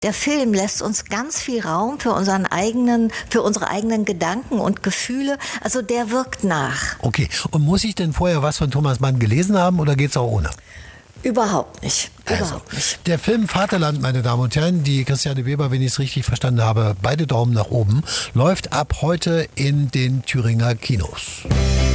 Der Film lässt uns ganz viel Raum für unsere eigenen Gedanken und Gefühle. Also der wirkt nach. Okay, und muss ich denn vorher was von Thomas Mann gelesen haben oder geht's auch ohne? Überhaupt nicht. Überhaupt nicht. Der Film Vaterland, meine Damen und Herren, die Christiane Weber, wenn ich es richtig verstanden habe, beide Daumen nach oben, läuft ab heute in den Thüringer Kinos.